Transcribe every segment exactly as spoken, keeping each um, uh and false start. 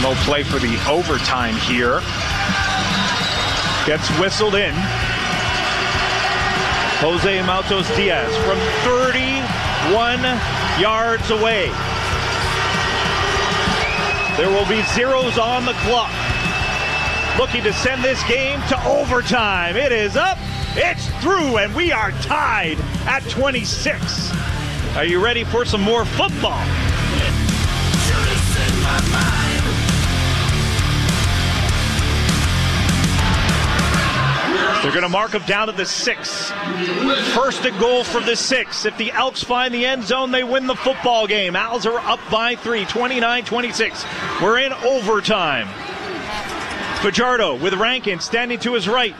Final play for the overtime here. Gets whistled in. Jose Matos Diaz from thirty-one yards away. There will be zeros on the clock. Looking to send this game to overtime. It is up, it's through, and we are tied at twenty-six. Are you ready for some more football? They're going to mark him down to the six. First and goal from the six. If the Elks find the end zone, they win the football game. Owls are up by three, twenty-nine twenty-six. We're in overtime. Fajardo with Rankin standing to his right.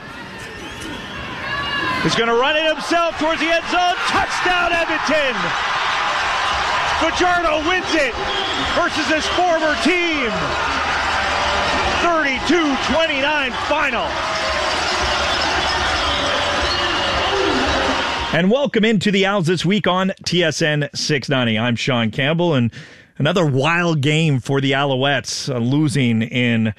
He's going to run it himself towards the end zone. Touchdown, Edmonton! Fajardo wins it versus his former team. thirty-two twenty-nine final. And welcome into the Owls this week on T S N six ninety. I'm Sean Campbell, and another wild game for the Alouettes, uh, losing in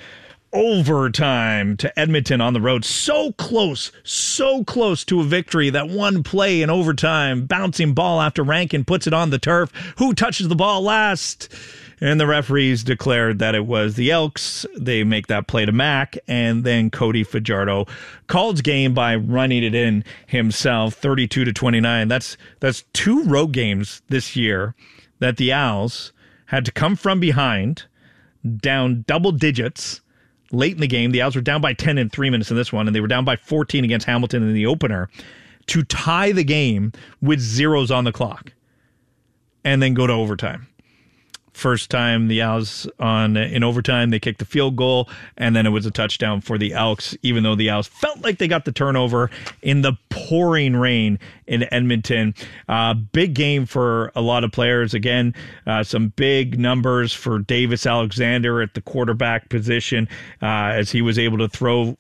overtime to Edmonton on the road. So close, so close to a victory. That one play in overtime, bouncing ball after Rankin puts it on the turf. Who touches the ball last? And the referees declared that it was the Elks. They make that play to Mac, and then Cody Fajardo calls game by running it in himself, thirty-two to twenty-nine. That's that's two road games this year that the Owls had to come from behind, down double digits late in the game. The Owls were down by ten in three minutes in this one, and they were down by fourteen against Hamilton in the opener, to tie the game with zeros on the clock and then go to overtime. First time the Owls on in overtime, they kicked the field goal, and then it was a touchdown for the Elks, even though the Owls felt like they got the turnover in the pouring rain in Edmonton. Uh, big game for a lot of players. Again, uh, some big numbers for Davis Alexander at the quarterback position, uh, as he was able to throw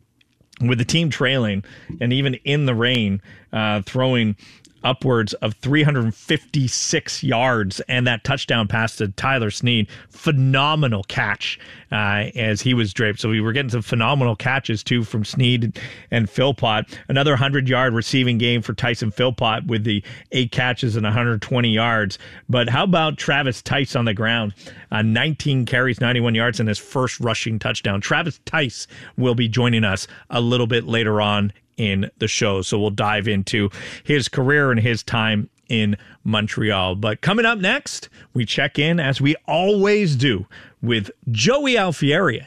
with the team trailing, and even in the rain, uh, throwing upwards of three hundred fifty-six yards, and that touchdown pass to Tyler Snead. Phenomenal catch uh, as he was draped. So we were getting some phenomenal catches too from Snead and Philpott. Another one hundred-yard receiving game for Tyson Philpott with the eight catches and one hundred twenty yards. But how about Travis Tice on the ground? Uh, nineteen carries, ninety-one yards, and his first rushing touchdown. Travis Tice will be joining us a little bit later on in the show, so we'll dive into his career and his time in Montreal. But coming up next, we check in, as we always do, with Joey Alfieri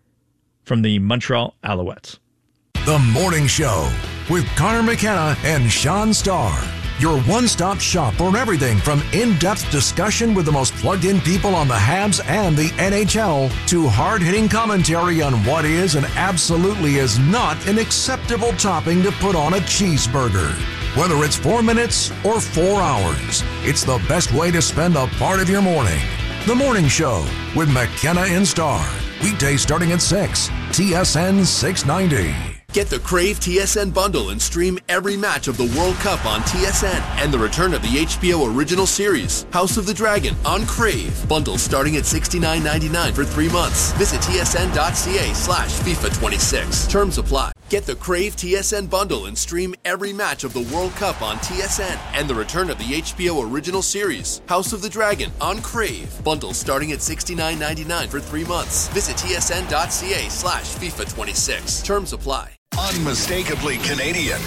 from the Montreal Alouettes. The Morning Show with Connor McKenna and Sean Starr. Your one-stop shop for everything from in-depth discussion with the most plugged-in people on the Habs and the N H L to hard-hitting commentary on what is and absolutely is not an acceptable topping to put on a cheeseburger. Whether it's four minutes or four hours, it's the best way to spend a part of your morning. The Morning Show with McKenna and Starr. Weekdays starting at six. T S N six ninety. Get the Crave T S N bundle and stream every match of the World Cup on T S N and the return of the H B O original series, House of the Dragon, on Crave. Bundles starting at sixty-nine ninety-nine for three months. Visit tsn.ca slash FIFA 26. Terms apply. Get the Crave T S N bundle and stream every match of the World Cup on T S N and the return of the H B O original series, House of the Dragon, on Crave. Bundles starting at sixty-nine ninety-nine for three months. Visit tsn.ca slash FIFA 26. Terms apply. Unmistakably Canadian.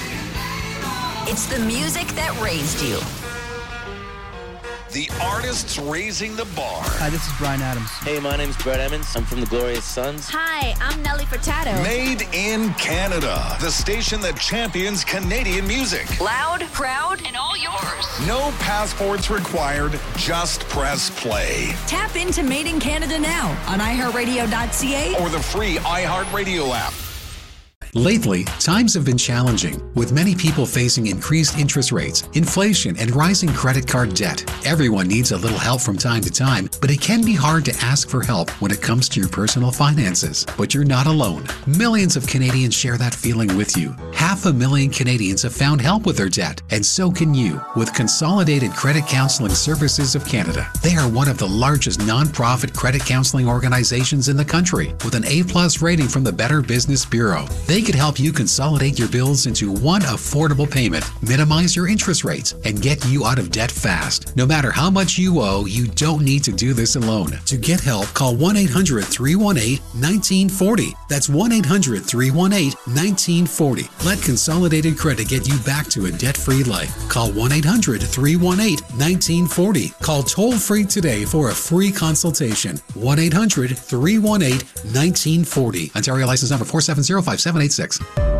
It's the music that raised you. The artists raising the bar. Hi, this is Bryan Adams. Hey, my name's Brett Emmons. I'm from the Glorious Sons. Hi, I'm Nelly Furtado. Made in Canada. The station that champions Canadian music. Loud, proud, and all yours. No passports required. Just press play. Tap into Made in Canada now on i heart radio dot c a or the free iHeartRadio app. Lately, times have been challenging, with many people facing increased interest rates, inflation, and rising credit card debt. Everyone needs a little help from time to time, but it can be hard to ask for help when it comes to your personal finances. But you're not alone. Millions of Canadians share that feeling with you. Half a million Canadians have found help with their debt, and so can you with Consolidated Credit Counseling Services of Canada. They are one of the largest nonprofit credit counseling organizations in the country, with an A-plus rating from the Better Business Bureau. They could help you consolidate your bills into one affordable payment, minimize your interest rates, and get you out of debt fast. No matter how much you owe, you don't need to do this alone. To get help, call one eight hundred, three one eight, one nine four zero. That's one eight hundred, three one eight, one nine four zero. Let Consolidated Credit get you back to a debt-free life. Call one eight hundred, three one eight, one nine four zero. Call toll-free today for a free consultation. one eight hundred, three one eight, one nine four zero. Ontario license number four seven zero, five seven eight six.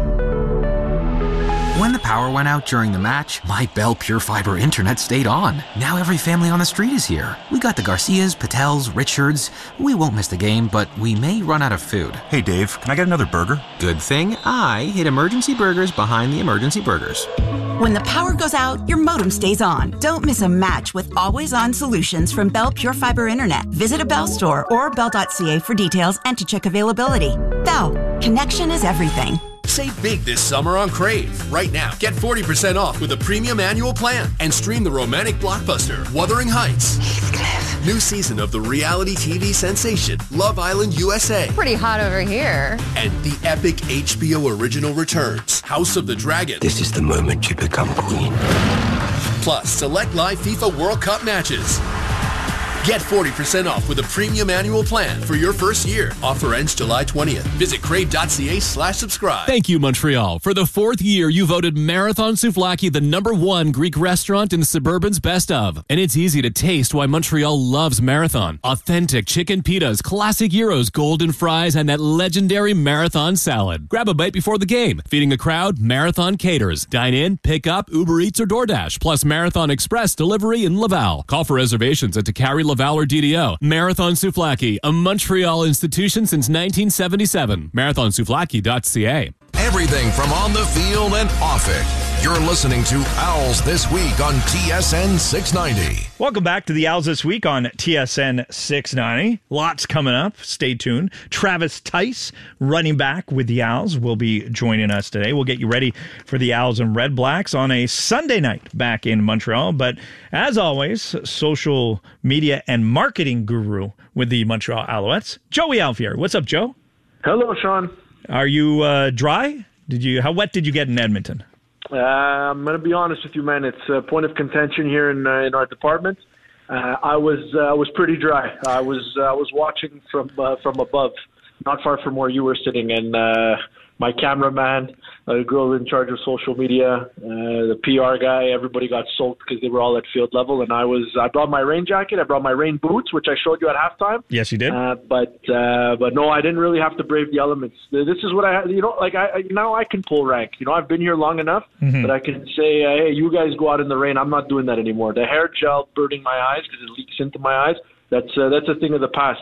When the power went out during the match, my Bell Pure Fiber internet stayed on. Now every family on the street is here. We got the Garcias, Patels, Richards. We won't miss the game, but we may run out of food. Hey Dave, can I get another burger? Good thing I hid Emergency Burgers behind the Emergency Burgers. When the power goes out, your modem stays on. Don't miss a match with always-on solutions from Bell Pure Fiber Internet. Visit a Bell store or bell dot c a for details and to check availability. Bell, connection is everything. Save big this summer on Crave. Right now, get forty percent off with a premium annual plan and stream the romantic blockbuster Wuthering Heights. Heathcliff. New season of the reality T V sensation Love Island U S A. Pretty hot over here. And the epic H B O original returns House of the Dragon. This is the moment you become queen. Plus, select live FIFA World Cup matches. Get forty percent off with a premium annual plan for your first year. Offer ends July twentieth. Visit crave dot c a slash subscribe. Thank you, Montreal. For the fourth year, you voted Marathon Souvlaki the number one Greek restaurant in Suburban's Best Of. And it's easy to taste why Montreal loves Marathon. Authentic chicken pitas, classic gyros, golden fries, and that legendary Marathon salad. Grab a bite before the game. Feeding a crowd, Marathon caters. Dine in, pick up, Uber Eats, or DoorDash. Plus Marathon Express delivery in Laval. Call for reservations at Takari Laval or D D O. Marathon Souvlaki, a Montreal institution since nineteen seventy-seven. marathon souvlaki dot c a. Everything from on the field and off it. You're listening to Owls This Week on T S N six ninety. Welcome back to the Owls This Week on T S N six ninety. Lots coming up. Stay tuned. Travis Tice, running back with the Owls, will be joining us today. We'll get you ready for the Owls and Red Blacks on a Sunday night back in Montreal. But as always, social media and marketing guru with the Montreal Alouettes, Joey Alfieri. What's up, Joe? Hello, Sean. Are you uh, dry? Did you? How wet did you get in Edmonton? Uh, I'm going to be honest with you, man. It's a point of contention here in uh, in our department. Uh, I was uh, I was pretty dry. I was uh, I was watching from uh, from above, not far from where you were sitting, and uh, my cameraman, uh, the girl in charge of social media, uh, the P R guy, everybody got soaked because they were all at field level, and I was I brought my rain jacket, I brought my rain boots, which I showed you at halftime. Yes, you did. Uh, but uh, but no, I didn't really have to brave the elements. This is what I you know like I, I now I can pull rank. You know, I've been here long enough mm-hmm. that I can say, uh, hey, you guys go out in the rain. I'm not doing that anymore. The hair gel burning my eyes because it leaks into my eyes. That's uh, that's a thing of the past.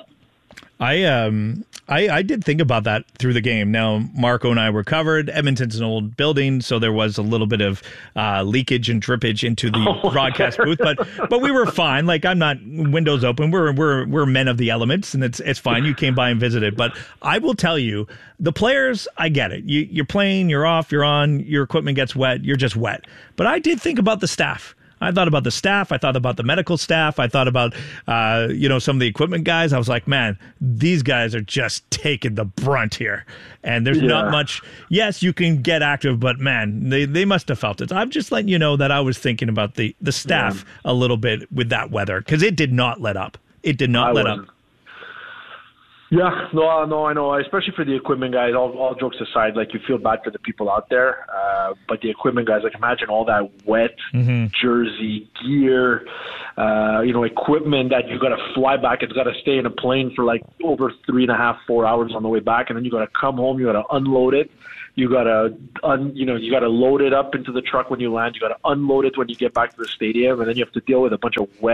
I um I, I did think about that through the game. Now, Marco and I were covered. Edmonton's an old building, so there was a little bit of uh, leakage and drippage into the oh, broadcast booth, but but we were fine. Like, I'm not windows open. We're we're we're men of the elements, and it's it's fine. You came by and visited, but I will tell you, the players, I get it. You you're playing, you're off, you're on, your equipment gets wet, you're just wet. But I did think about the staff. I thought about the staff. I thought about the medical staff. I thought about, uh, you know, some of the equipment guys. I was like, man, these guys are just taking the brunt here. And there's yeah. not much. Yes, you can get active, but man, they, they must have felt it. I'm just letting you know that I was thinking about the, the staff yeah. a little bit with that weather, because it did not let up. It did not I let wasn't. up. Yeah, no, no, I know. Especially for the equipment guys, all, all jokes aside, like, you feel bad for the people out there. Uh, but the equipment guys, like, imagine all that wet mm-hmm. jersey, gear, uh, you know, equipment that you got to fly back. It's got to stay in a plane for like over three and a half, four hours on the way back, and then you got to come home. You got to unload it. You got to, un, you know, you got to load it up into the truck when you land. You got to unload it when you get back to the stadium, and then you have to deal with a bunch of wet,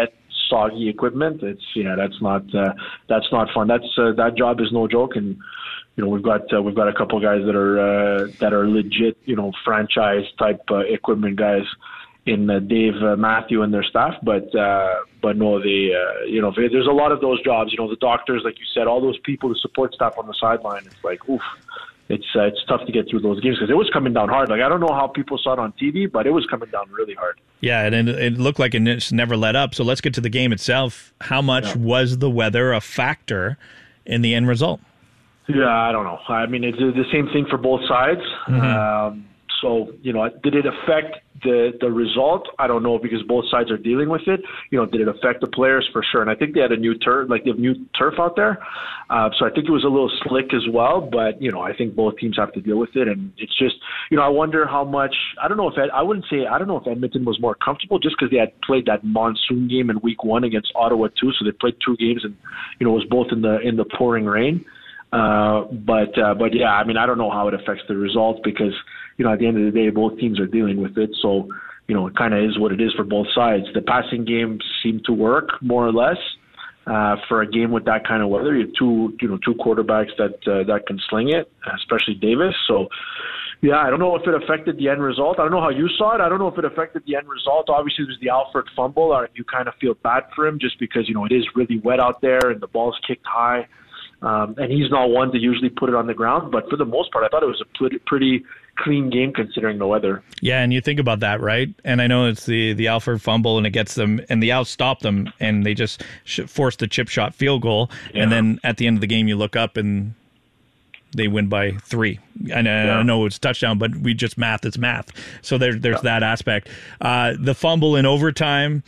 soggy equipment, it's yeah, that's not uh, that's not fun. That's uh, that job is no joke, and you know we've got uh, we've got a couple guys that are uh, that are legit, you know, franchise type uh, equipment guys in uh, Dave, uh, Matthew, and their staff. But uh, but no, they uh, you know there's a lot of those jobs. You know, the doctors, like you said, all those people, the support staff on the sideline. It's like oof. It's uh, it's tough to get through those games because it was coming down hard. Like I don't know how people saw it on T V, but it was coming down really hard. Yeah, and it, it looked like it just never let up. So let's get to the game itself. How much yeah. was the weather a factor in the end result? Yeah, I don't know. I mean, it's the same thing for both sides. Mm-hmm. Um, so you know, did it affect the the result? I don't know because both sides are dealing with it. You know, did it affect the players? For sure. And I think they had a new turf, like they have new turf out there. Uh, so I think it was a little slick as well. But you know, I think both teams have to deal with it. And it's just, you know, I wonder how much. I don't know if Ed, I wouldn't say I don't know if Edmonton was more comfortable just because they had played that monsoon game in week one against Ottawa too. So they played two games, and you know, it was both in the in the pouring rain. Uh, but uh, but yeah, I mean, I don't know how it affects the results because, you know, at the end of the day, both teams are dealing with it. So, you know, it kind of is what it is for both sides. The passing game seemed to work more or less uh, for a game with that kind of weather. You have two, you know, two quarterbacks that uh, that can sling it, especially Davis. So, yeah, I don't know if it affected the end result. I don't know how you saw it. I don't know if it affected the end result. Obviously, there's the Alford fumble. Or you kind of feel bad for him just because, you know, it is really wet out there and the ball's kicked high. Um, and he's not one to usually put it on the ground. But for the most part, I thought it was a pretty, pretty clean game considering the weather. Yeah, and you think about that, right? And I know it's the, the Alford fumble, and it gets them, and the Owls stop them, and they just force the chip shot field goal. Yeah. And then at the end of the game, you look up, and they win by three. And yeah. I know it's touchdown, but we just math, it's math. So there, there's yeah. that aspect. Uh, the fumble in overtime,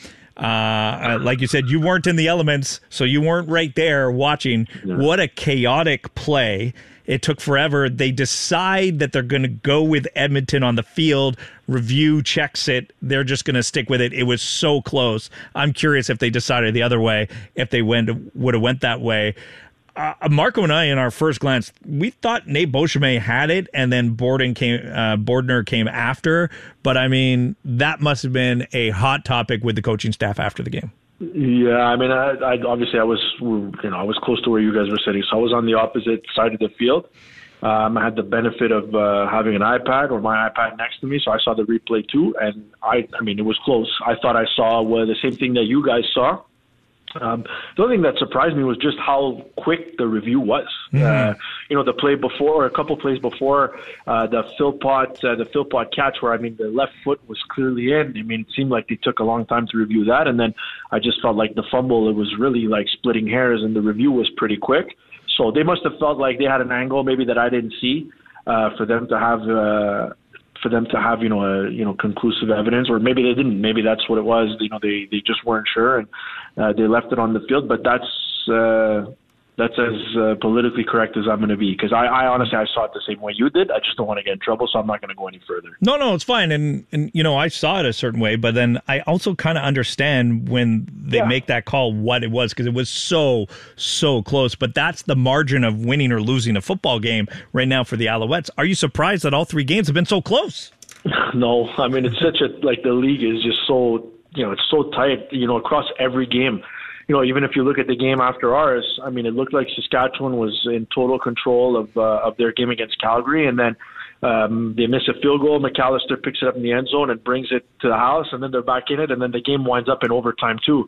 Uh, like you said, you weren't in the elements, so you weren't right there watching. Yeah. What a chaotic play. It took forever. They decide that they're going to go with Edmonton on the field. Review checks it. They're just going to stick with it. It was so close. I'm curious if they decided the other way, if they went would have went that way. Uh, Marco and I, in our first glance, we thought Nate Beauchemin had it, and then Borden came, uh, Bordner came after. But I mean, that must have been a hot topic with the coaching staff after the game. Yeah, I mean, I, I obviously I was, you know, I was close to where you guys were sitting, so I was on the opposite side of the field. Um, I had the benefit of uh, having an iPad or my iPad next to me, so I saw the replay too, and I, I mean, it was close. I thought I saw well, the same thing that you guys saw. Um, the only thing that surprised me was just how quick the review was. Mm-hmm. Uh, you know, the play before, or a couple plays before, uh, the Philpott, uh, the Philpott catch, where I mean, the left foot was clearly in. I mean, it seemed like they took a long time to review that, and then I just felt like the fumble, it was really like splitting hairs, and the review was pretty quick. So they must have felt like they had an angle maybe that I didn't see uh, for them to have. Uh, for them to have, you know, a, you know, conclusive evidence, or maybe they didn't. Maybe that's what it was. You know, they, they just weren't sure, and uh, they left it on the field. But that's uh, that's as uh, politically correct as I'm going to be, because I, I honestly I saw it the same way you did. I just don't want to get in trouble, so I'm not going to go any further. No, no, it's fine. And and you know, I saw it a certain way, but then I also kind of understand when they yeah. make that call what it was, because it was so so close. But that's the margin of winning or losing a football game right now for the Alouettes. Are you surprised that all three games have been so close? No, I mean, it's such a like the league is just so, you know, it's so tight, you know, across every game. You know, even if you look at the game after ours, I mean, it looked like Saskatchewan was in total control of uh, of their game against Calgary, and then um, they miss a field goal. McAllister picks it up in the end zone and brings it to the house, and then they're back in it, and then the game winds up in overtime too.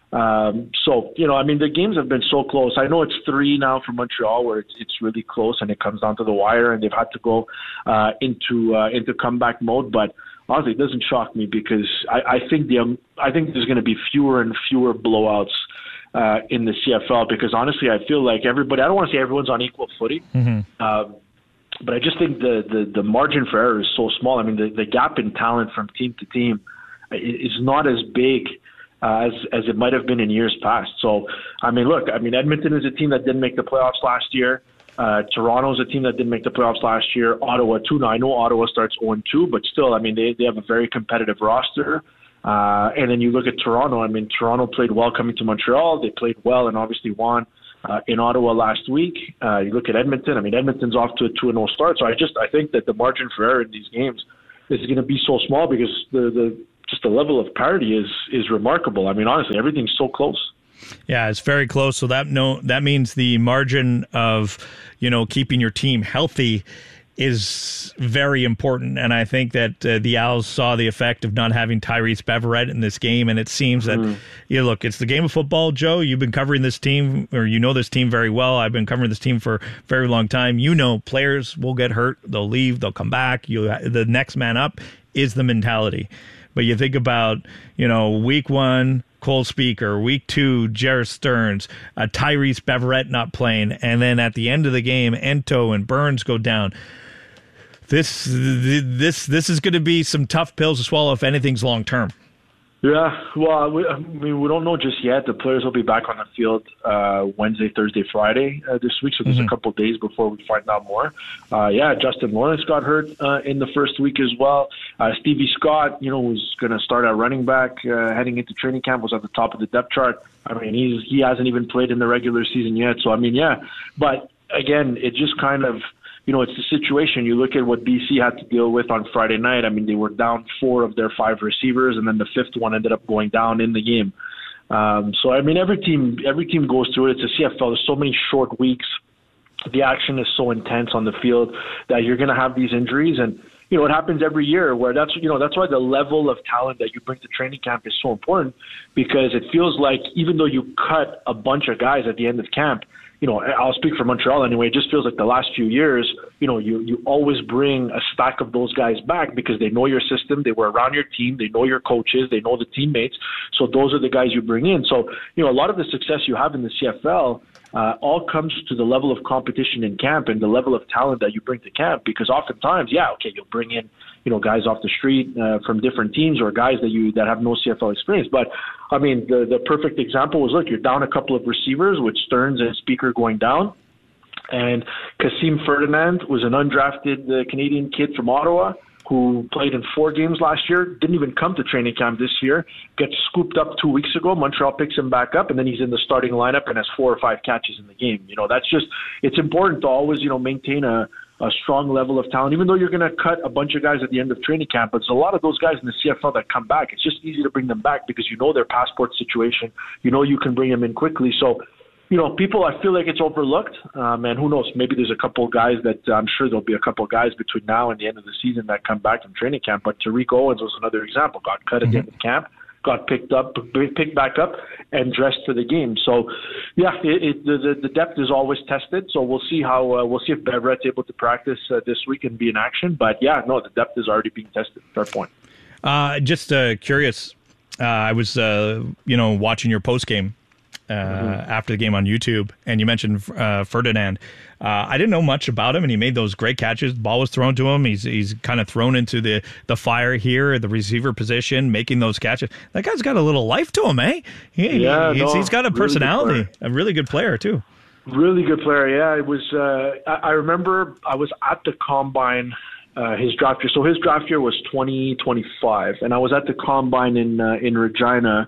Um, so, you know, I mean, the games have been so close. I know it's three now for Montreal, where it's it's really close, and it comes down to the wire, and they've had to go uh, into uh, into comeback mode, but. Honestly, it doesn't shock me because I, I think the um, I think there's going to be fewer and fewer blowouts uh, in the C F L, because honestly, I feel like everybody. I don't want to say everyone's on equal footing, mm-hmm. uh, but I just think the, the, the margin for error is so small. I mean, the, the gap in talent from team to team is not as big uh, as as it might have been in years past. So, I mean, look, I mean, Edmonton is a team that didn't make the playoffs last year. Uh, Toronto's a team that didn't make the playoffs last year. Ottawa, too. Now, I know Ottawa starts oh and two, but still, I mean, they, they have a very competitive roster. Uh, and then you look at Toronto. I mean, Toronto played well coming to Montreal. They played well and obviously won uh, in Ottawa last week. Uh, you look at Edmonton. I mean, Edmonton's off to a two and oh start. So I just I think that the margin for error in these games is going to be so small because the, the just the level of parity is is remarkable. I mean, honestly, everything's so close. Yeah, it's very close. So that no, that means the margin of, you know, keeping your team healthy is very important. And I think that uh, the Owls saw the effect of not having Tyrese Beverette in this game. And it seems that, mm. you know, look, it's the game of football, Joe. You've been covering this team, or you know this team very well. I've been covering this team for a very long time. You know, players will get hurt. They'll leave. They'll come back. You, the next man up is the mentality. But you think about, you know, week one, Cole Speaker, week two, Jarrett Stearns, uh, Tyrese Beverette not playing, and then at the end of the game, Ento and Burns go down. This this this is going to be some tough pills to swallow if anything's long term. Yeah, well, we, I mean, we don't know just yet. The players will be back on the field uh, Wednesday, Thursday, Friday uh, this week, so there's mm-hmm. a couple of days before we find out more. Uh, yeah, Justin Lawrence got hurt uh, in the first week as well. Uh, Stevie Scott, you know, was going to start at running back uh, heading into training camp, was at the top of the depth chart. I mean, he's he hasn't even played in the regular season yet. So, I mean, yeah. But, again, it just kind of, you know, it's the situation. You look at what B C had to deal with on Friday night. I mean, they were down four of their five receivers, and then the fifth one ended up going down in the game. Um, so, I mean, every team every team goes through it. It's a C F L. There's so many short weeks. The action is so intense on the field that you're going to have these injuries. And, you know, it happens every year where that's, you know, that's why the level of talent that you bring to training camp is so important, because it feels like even though you cut a bunch of guys at the end of camp, you know, I'll speak for Montreal anyway, it just feels like the last few years, you know, you, you always bring a stack of those guys back because they know your system, they were around your team, they know your coaches, they know the teammates. So those are the guys you bring in. So, you know, a lot of the success you have in the C F L uh, all comes to the level of competition in camp and the level of talent that you bring to camp, because oftentimes, yeah, okay, you'll bring in, you know, guys off the street uh, from different teams or guys that you that have no C F L experience. But, I mean, the, the perfect example was, look, you're down a couple of receivers with Stearns and Speaker going down. And Kasim Ferdinand was an undrafted uh, Canadian kid from Ottawa who played in four games last year, didn't even come to training camp this year, gets scooped up two weeks ago. Montreal picks him back up, and then he's in the starting lineup and has four or five catches in the game. You know, that's just, it's important to always, you know, maintain a, a strong level of talent, even though you're going to cut a bunch of guys at the end of training camp. But there's a lot of those guys in the C F L that come back. It's just easy to bring them back because you know their passport situation. You know you can bring them in quickly. So, you know, people, I feel like it's overlooked. Um, and who knows, maybe there's a couple of guys that uh, I'm sure there'll be a couple of guys between now and the end of the season that come back from training camp. But Tariq Owens was another example. Got cut at mm-hmm. the end of camp, got picked up, picked back up, and dressed for the game. So, yeah, it, it, the, the depth is always tested. So we'll see how uh, we'll see if Beverette's able to practice uh, this week and be in action. But yeah, no, the depth is already being tested. Fair point. Uh, just uh, curious. Uh, I was, uh, you know, watching your post game. Uh, mm-hmm. after the game on YouTube, and you mentioned uh, Ferdinand. Uh, I didn't know much about him, and he made those great catches. The ball was thrown to him. He's he's kind of thrown into the, the fire here at the receiver position, making those catches. That guy's got a little life to him, eh? He, yeah, he's, no, he's got a personality, really a really good player, too. Really good player, yeah. It was. Uh, I, I remember I was at the Combine, uh, his draft year. So his draft year was twenty twenty-five, and I was at the Combine in uh, in Regina,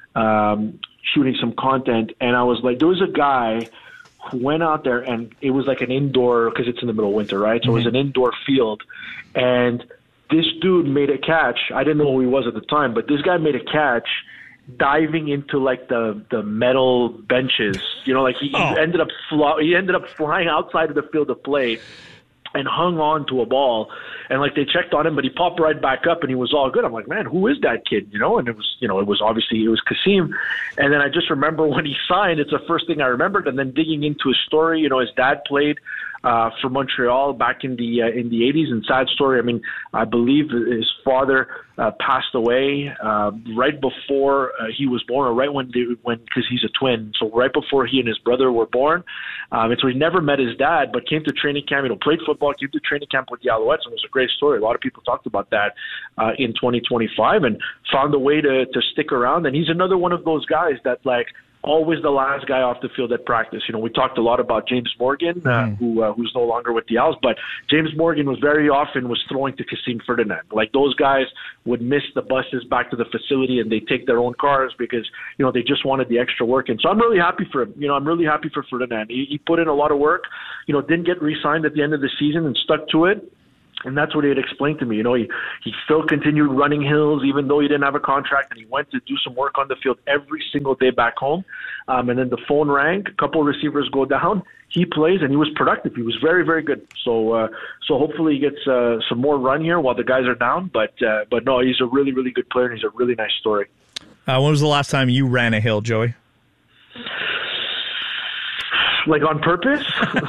um, shooting some content, and I was like, there was a guy who went out there, and it was like an indoor, because it's in the middle of winter, right? So mm-hmm. it was an indoor field, and this dude made a catch. I didn't know who he was at the time, but this guy made a catch diving into like the the metal benches. You know, like he, oh. he ended up fly, he ended up flying outside of the field of play and hung on to a ball, and like they checked on him, but he popped right back up and he was all good. I'm like, man, who is that kid? You know, and it was, you know, it was obviously, it was Kasim. And then I just remember when he signed, it's the first thing I remembered. And then digging into his story, you know, his dad played uh, for Montreal back in the uh, in the eighties, and sad story. I mean, I believe his father uh, passed away uh, right before uh, he was born, or right when they, when because he's a twin, so right before he and his brother were born. Um, and so he never met his dad, but came to training camp. You know, played football, came to training camp with the Alouettes, and it was a great story. A lot of people talked about that uh, in twenty twenty-five, and found a way to to stick around. And he's another one of those guys that like. Always the last guy off the field at practice. You know, we talked a lot about James Morgan, uh, mm. who uh, who's no longer with the Owls, but James Morgan was very often was throwing to Kasim Ferdinand. Like those guys would miss the buses back to the facility, and they take their own cars because you know they just wanted the extra work. And so I'm really happy for him. You know, I'm really happy for Ferdinand. He, he put in a lot of work. You know, didn't get re-signed at the end of the season and stuck to it. And that's what he had explained to me. You know, he, he still continued running hills even though he didn't have a contract, and he went to do some work on the field every single day back home. Um, and then the phone rang, a couple of receivers go down, he plays, and he was productive. He was very, very good. So uh, so hopefully he gets uh, some more run here while the guys are down. But, uh, but no, he's a really, really good player, and he's a really nice story. Uh, when was the last time you ran a hill, Joey? Like on purpose?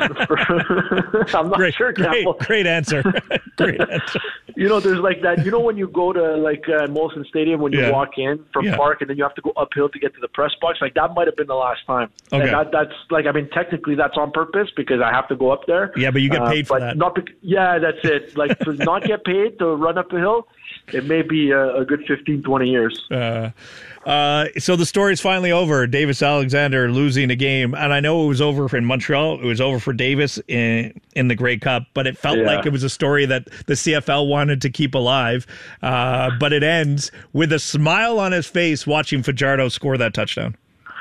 I'm not great, sure. Great, Campbell. great answer. Great answer. You know, there's like that. You know, when you go to like uh, Molson Stadium, when you Yeah. walk in from Yeah. Park, and then you have to go uphill to get to the press box. Like that might have been the last time. Okay. And that, that's like, I mean, technically that's on purpose because I have to go up there. Yeah, but you get Uh, paid for but that. Not bec- yeah, that's it. Like to not get paid to run up a hill, it may be a, a good fifteen, twenty years. Uh, uh, so the story is finally over. Davis Alexander losing a game, and I know it was over in Montreal. It was over for Davis in in the Grey Cup, but it felt Yeah. like it was a story that the C F L wanted to keep alive. Uh, but it ends with a smile on his face watching Fajardo score that touchdown.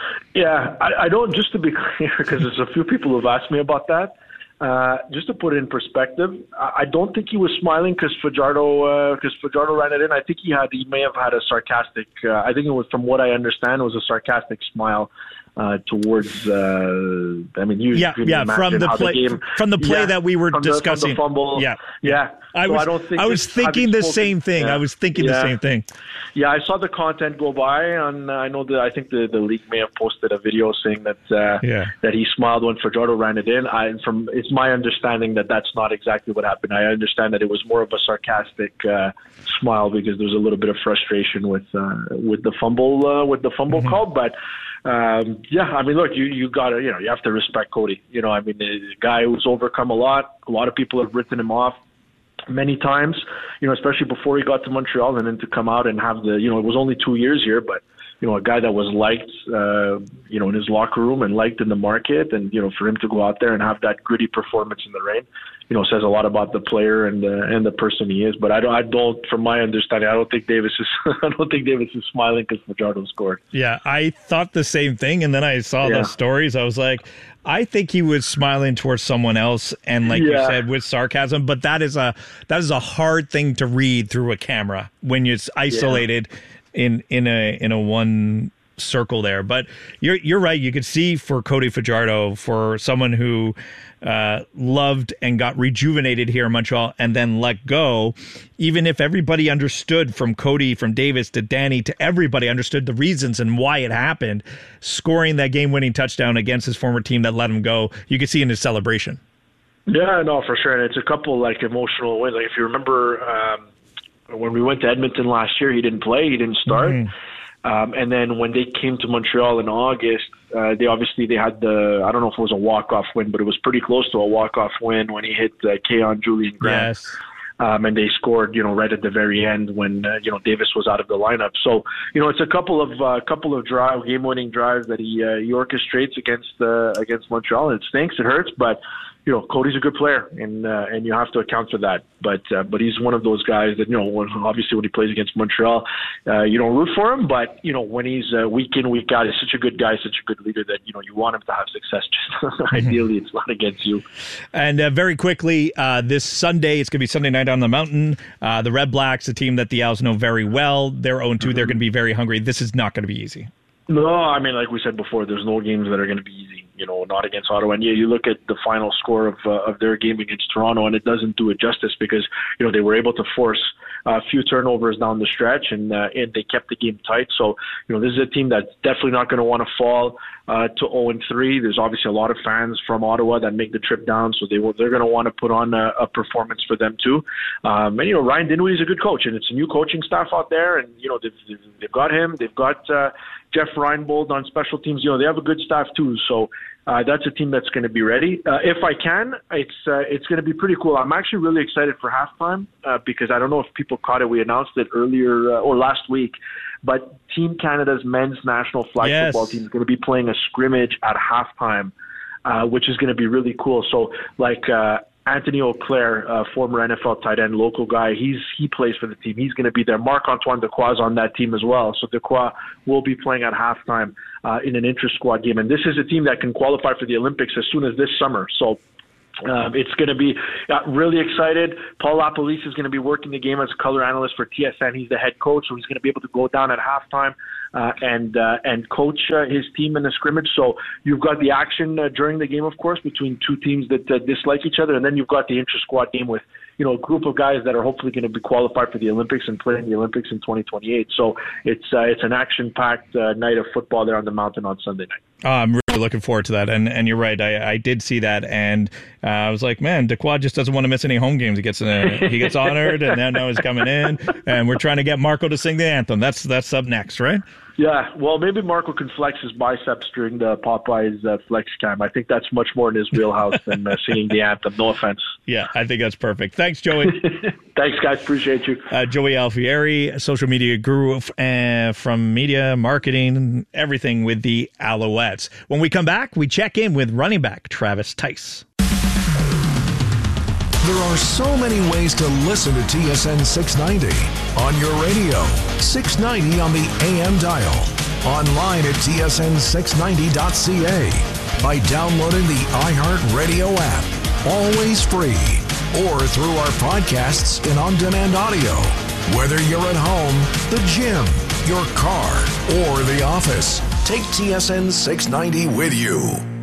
Yeah, I, I don't, just to be clear, because there's a few people who've asked me about that. Uh, just to put it in perspective, I, I don't think he was smiling because Fajardo, because uh, Fajardo ran it in. I think he had, he may have had a sarcastic. Uh, I think it was, from what I understand, it was a sarcastic smile uh, towards. Uh, I mean, you Yeah, can yeah, imagine from the how play, game, from the play yeah, that we were from the, discussing. from the fumble. Yeah, yeah. I so was, I don't think I was it's- thinking having the spoken- same thing. yeah. I was thinking the Yeah. same thing. Yeah, I saw the content go by, and I know that I think the, the league may have posted a video saying that uh, Yeah. that he smiled when Fajardo ran it in. I, from it's my understanding that that's not exactly what happened. I understand that it was more of a sarcastic uh, smile because there was a little bit of frustration with uh, with the fumble uh, with the fumble Mm-hmm. call, but. Um, yeah, I mean, look, you you gotta, you know, you have to respect Cody. You know, I mean, the guy who's overcome a lot. A lot of people have written him off many times, you know, especially before he got to Montreal, and then to come out and have the, you know, it was only two years here, but, you know, a guy that was liked, uh, you know, in his locker room and liked in the market, and, you know, for him to go out there and have that gritty performance in the rain, you know, says a lot about the player and the and the person he is. But I don't, I don't, from my understanding, I don't think Davis is, I don't think Davis is smiling because Fajardo scored. Yeah, I thought the same thing, and then I saw Yeah. those stories. I was like, I think he was smiling towards someone else, and like you Yeah. said, with sarcasm. But that is a that is a hard thing to read through a camera when it's isolated in in a in a one circle there. But you're you're right. You could see for Cody Fajardo, for someone who uh, loved and got rejuvenated here in Montreal and then let go, even if everybody understood, from Cody, from Davis to Danny to everybody understood the reasons and why it happened, scoring that game-winning touchdown against his former team that let him go, you could see in his celebration. Yeah, no, for sure. And it's a couple like emotional wins. Like if you remember um, when we went to Edmonton last year, he didn't play, he didn't start. Mm-hmm. Um, and then when they came to Montreal in August, uh, they obviously they had the, I don't know if it was a walk-off win, but it was pretty close to a walk-off win when he hit uh, Keon Julian Grant. Yes. Um, and they scored, you know, right at the very end when uh, you know Davis was out of the lineup. So, you know, it's a couple of uh, couple of drive, game-winning drives that he uh, he orchestrates against uh, against Montreal. And it stinks, it hurts, but you know, Cody's a good player, and uh, and you have to account for that. But uh, but he's one of those guys that, you know, when, obviously when he plays against Montreal, uh, you don't root for him. But you know, when he's uh, week in, week out, he's such a good guy, such a good leader that, you know, you want him to have success. Just ideally, it's not against you. And uh, very quickly, uh, this Sunday, it's going to be Sunday night on the mountain. Uh, the Red Blacks, a team that the Owls know very well, they're oh and two. Mm-hmm. They're going to be very hungry. This is not going to be easy. No, I mean, like we said before, there's no games that are going to be easy, you know, not against Ottawa. And yeah, you look at the final score of uh, of their game against Toronto, and it doesn't do it justice because, you know, they were able to force a few turnovers down the stretch, and uh, and they kept the game tight. So, you know, this is a team that's definitely not going to want to fall uh, to oh and three. There's obviously a lot of fans from Ottawa that make the trip down, so they will, they're going to want to put on a, a performance for them too. Um, and, you know, Ryan Dinwiddie is a good coach, and it's a new coaching staff out there, and, you know, they've, they've, they've got him. They've got uh, Jeff Reinbold on special teams. You know, they have a good staff too. So uh, that's a team that's going to be ready. Uh, if I can, it's uh, it's going to be pretty cool. I'm actually really excited for halftime uh, because I don't know if people caught it. We announced it earlier uh, or last week, but Team Canada's men's national flag yes. football team is going to be playing a scrimmage at halftime, uh, which is going to be really cool. So like uh, Anthony Auclair, uh, former N F L tight end, local guy, he's he plays for the team. He's going to be there. Marc-Antoine Dequoy is on that team as well. So Dequoy will be playing at halftime uh, in an inter-squad game. And this is a team that can qualify for the Olympics as soon as this summer. So Um, it's going to be uh, really excited. Paul LaPolice is going to be working the game as a color analyst for T S N. He's the head coach, so he's going to be able to go down at halftime uh, and uh, and coach uh, his team in the scrimmage. So you've got the action uh, during the game, of course, between two teams that uh, dislike each other, and then you've got the inter-squad game with, you know, a group of guys that are hopefully going to be qualified for the Olympics and play in the Olympics in twenty twenty-eight. So it's uh, it's an action-packed uh, night of football there on the mountain on Sunday night. Oh, I'm really looking forward to that, and and you're right. I, I did see that, and uh, I was like, man, Dequoy just doesn't want to miss any home games. He gets uh, he gets honored, and now now he's coming in, and we're trying to get Marco to sing the anthem. That's that's up next, right? Yeah, well, maybe Marco can flex his biceps during the Popeyes uh, flex cam. I think that's much more in his wheelhouse than uh, singing the anthem. No offense. Yeah, I think that's perfect. Thanks, Joey. Thanks, guys. Appreciate you. Uh, Joey Alfieri, social media guru uh, from media, marketing, everything with the Alouettes. When we come back, we check in with running back Travis Tice. There are so many ways to listen to T S N six ninety. On your radio, six ninety on the A M dial. Online at T S N six ninety dot C A. By downloading the iHeartRadio app. Always free. Or through our podcasts and on-demand audio. Whether you're at home, the gym, your car, or the office, take T S N six ninety with you.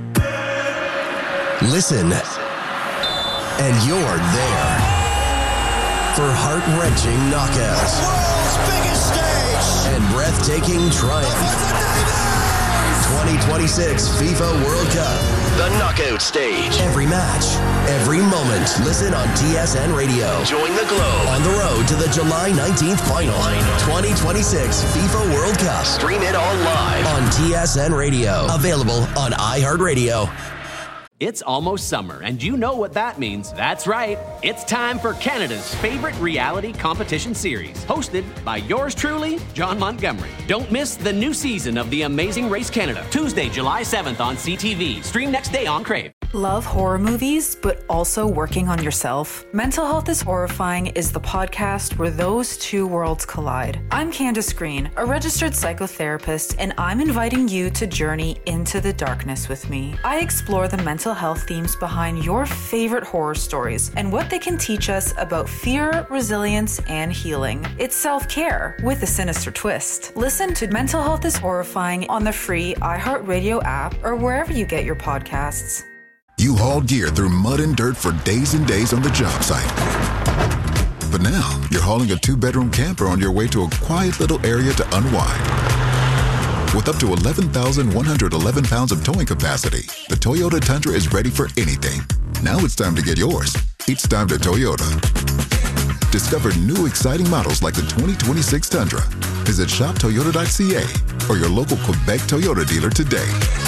Listen. And you're there for heart-wrenching knockouts, world's biggest stage, and breathtaking triumph. twenty twenty-six FIFA World Cup, the knockout stage. Every match, every moment. Listen on T S N Radio. Join the globe on the road to the July nineteenth final. twenty twenty-six FIFA World Cup. Stream it all live on T S N Radio. Available on iHeartRadio. It's almost summer, and you know what that means. That's right. It's time for Canada's favorite reality competition series, hosted by yours truly, John Montgomery. Don't miss the new season of The Amazing Race Canada, Tuesday, July seventh on C T V. Stream next day on Crave. Love horror movies, but also working on yourself? Mental Health is Horrifying is the podcast where those two worlds collide. I'm Candace Green, a registered psychotherapist, and I'm inviting you to journey into the darkness with me. I explore the mental health themes behind your favorite horror stories and what they can teach us about fear, resilience, and healing. It's self-care with a sinister twist. Listen to Mental Health is Horrifying on the free iHeartRadio app or wherever you get your podcasts. You hauled gear through mud and dirt for days and days on the job site. But now, you're hauling a two-bedroom camper on your way to a quiet little area to unwind. With up to eleven thousand one hundred eleven pounds of towing capacity, the Toyota Tundra is ready for anything. Now it's time to get yours. It's time to Toyota. Discover new exciting models like the twenty twenty-six Tundra. Visit shop toyota dot c a or your local Quebec Toyota dealer today.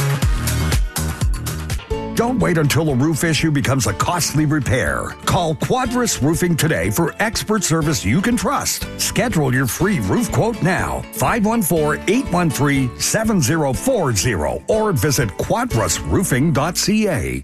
Don't wait until a roof issue becomes a costly repair. Call Quadris Roofing today for expert service you can trust. Schedule your free roof quote now. five one four, eight one three, seven zero four zero or visit quadris roofing dot c a.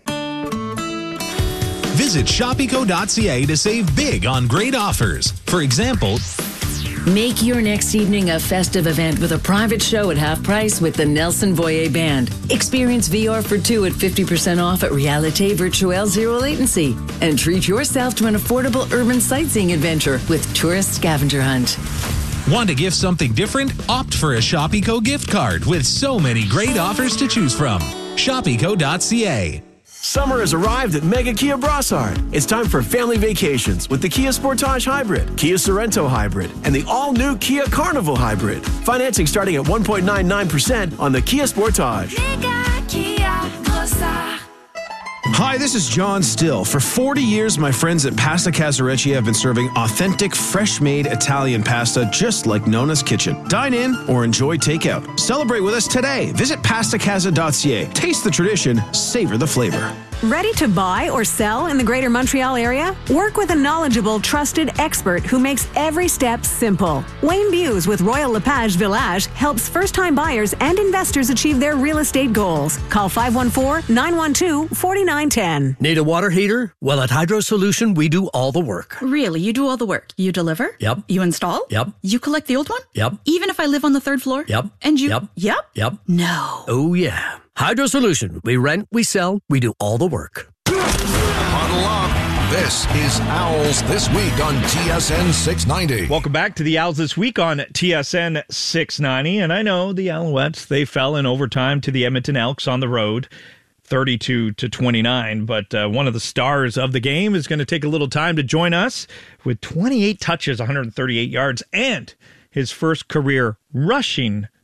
Visit shop eco dot c a to save big on great offers. For example, make your next evening a festive event with a private show at half price with the Nelson Voyer Band. Experience V R for two at fifty percent off at Realite Virtuelle Zero Latency. And treat yourself to an affordable urban sightseeing adventure with Tourist Scavenger Hunt. Want to gift something different? Opt for a Shop Eco gift card with so many great offers to choose from. shop eco dot c a. Summer has arrived at Mega Kia Brossard. It's time for family vacations with the Kia Sportage Hybrid, Kia Sorento Hybrid, and the all-new Kia Carnival Hybrid. Financing starting at one point nine nine percent on the Kia Sportage. Mega Kia Brossard. Hi, this is John Still. For forty years, my friends at Pasta Casarecci have been serving authentic, fresh-made Italian pasta just like Nona's Kitchen. Dine in or enjoy takeout. Celebrate with us today. Visit pasta casa dot c a. Taste the tradition, savor the flavor. Ready to buy or sell in the greater Montreal area? Work with a knowledgeable, trusted expert who makes every step simple. Wayne Buse with Royal LePage Village helps first-time buyers and investors achieve their real estate goals. Call five one four, nine one two, four nine one zero. Need a water heater? Well, at Hydro Solution, we do all the work. Really? You do all the work? You deliver? Yep. You install? Yep. You collect the old one? Yep. Even if I live on the third floor? Yep. And you? Yep. Yep? Yep. No. Oh, yeah. Hydro Solution. We rent, we sell, we do all the work. On This is Owls This Week on T S N six ninety. Welcome back to the Owls This Week on T S N six ninety. And I know the Alouettes, they fell in overtime to the Edmonton Elks on the road, thirty-two to twenty-nine. But uh, one of the stars of the game is going to take a little time to join us with twenty-eight touches, one hundred thirty-eight yards, and his first career rushing